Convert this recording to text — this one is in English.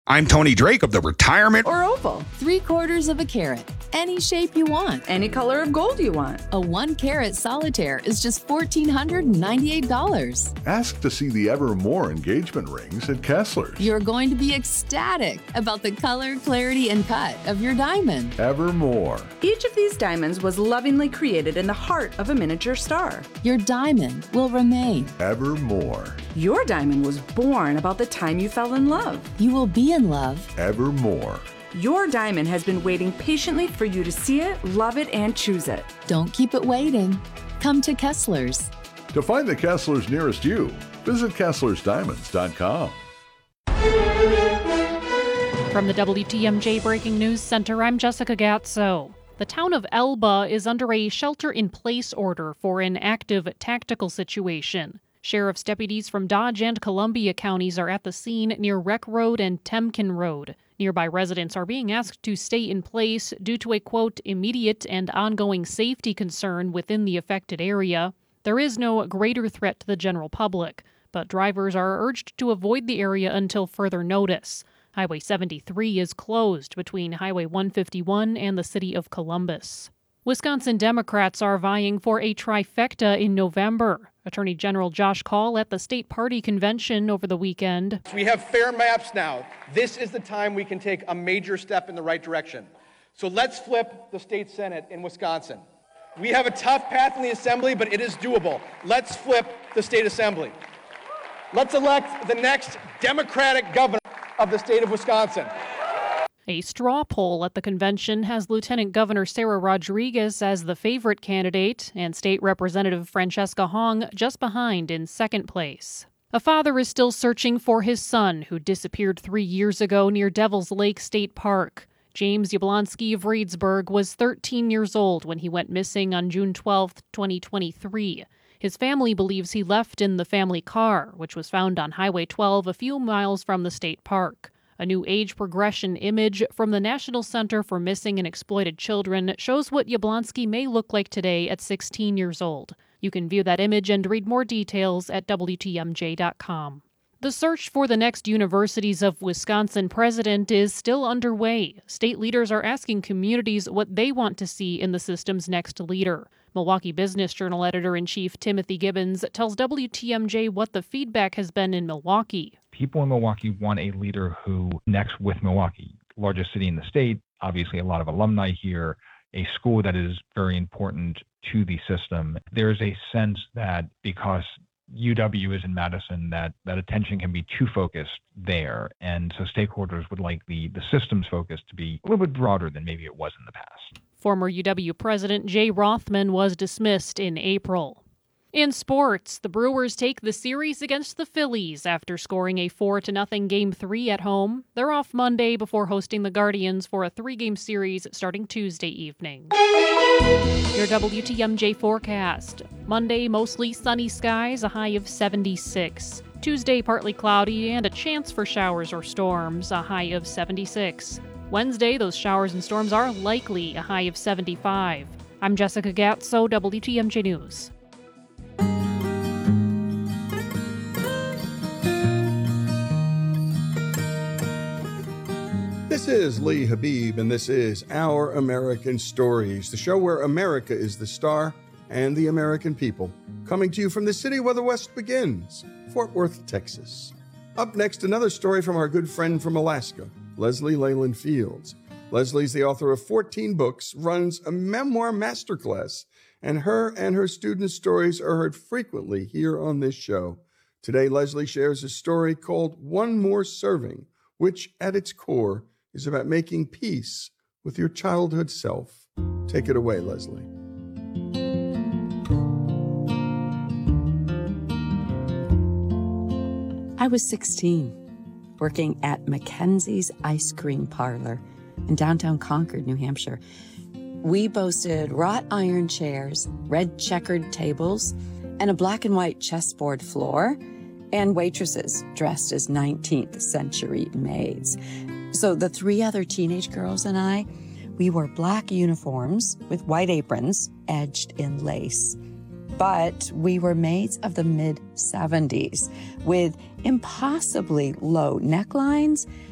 I'm Tony Drake of the Retirement or Oval. 3/4 of a carat. Any shape you want. Any color of gold you want. A 1-carat solitaire is just $1,498. Ask to see the Evermore engagement rings at Kessler's. You're going to be ecstatic about the color, clarity, and cut of your diamond. Evermore. Each of these diamonds was lovingly created in the heart of a miniature star. Your diamond will remain. Evermore. Your diamond was born about the time you fell in love. You will be in love. Evermore. Your diamond has been waiting patiently for you to see it, love it, and choose it. Don't keep it waiting. Come to Kessler's. To find the Kessler's nearest you, visit KesslersDiamonds.com. From the WTMJ Breaking News Center, I'm Jessica Gatso. The town of Elba is under a shelter-in-place order for an active tactical situation. Sheriff's deputies from Dodge and Columbia counties are at the scene near Rec Road and Temkin Road. Nearby residents are being asked to stay in place due to a, quote, immediate and ongoing safety concern within the affected area. There is no greater threat to the general public, but drivers are urged to avoid the area until further notice. Highway 73 is closed between Highway 151 and the city of Columbus. Wisconsin Democrats are vying for a trifecta in November. Attorney General Josh Kaul at the state party convention over the weekend. We have fair maps now. This is the time we can take a major step in the right direction. So let's flip the state Senate in Wisconsin. We have a tough path in the Assembly, but it is doable. Let's flip the state Assembly. Let's elect the next Democratic governor of the state of Wisconsin. A straw poll at the convention has Lieutenant Governor Sarah Rodriguez as the favorite candidate and State Representative Francesca Hong just behind in second place. A father is still searching for his son who disappeared 3 years ago near Devil's Lake State Park. James Yablonsky of Reedsburg was 13 years old when he went missing on June 12, 2023. His family believes he left in the family car, which was found on Highway 12 a few miles from the state park. A new age progression image from the National Center for Missing and Exploited Children shows what Yablonsky may look like today at 16 years old. You can view that image and read more details at WTMJ.com. The search for the next Universities of Wisconsin president is still underway. State leaders are asking communities what they want to see in the system's next leader. Milwaukee Business Journal editor-in-chief Timothy Gibbons tells WTMJ what the feedback has been in Milwaukee. People in Milwaukee want a leader who connects with Milwaukee, largest city in the state, obviously a lot of alumni here, a school that is very important to the system. There's a sense that because UW is in Madison, that attention can be too focused there. And so stakeholders would like the system's focus to be a little bit broader than maybe it was in the past. Former UW President Jay Rothman was dismissed in April. In sports, the Brewers take the series against the Phillies after scoring a 4-0 Game 3 at home. They're off Monday before hosting the Guardians for a 3-game series starting Tuesday evening. Your WTMJ forecast. Monday, mostly sunny skies, a high of 76. Tuesday, partly cloudy and a chance for showers or storms, a high of 76. Wednesday, those showers and storms are likely, a high of 75. I'm Jessica Gatso, WTMJ News. This is Lee Habib, and this is Our American Stories, the show where America is the star and the American people, coming to you from the city where the West begins, Fort Worth, Texas. Up next, another story from our good friend from Alaska, Leslie Leyland Fields. Leslie's the author of 14 books, runs a memoir masterclass, and her students' stories are heard frequently here on this show. Today, Leslie shares a story called One More Serving, which at its core is about making peace with your childhood self. Take it away, Leslie. I was 16, working at Mackenzie's Ice Cream Parlor in downtown Concord, New Hampshire. We boasted wrought iron chairs, red checkered tables, and a black and white chessboard floor, and waitresses dressed as 19th century maids. So the 3 other teenage girls and I, we wore black uniforms with white aprons edged in lace. But we were maids of the mid-70s with impossibly low necklines